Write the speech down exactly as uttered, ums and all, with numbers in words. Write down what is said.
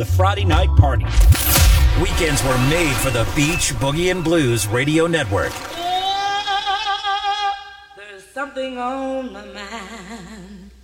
The Friday Night Party. Weekends were made for the Beach Boogie and Blues Radio Network. Oh, there's something on my mind.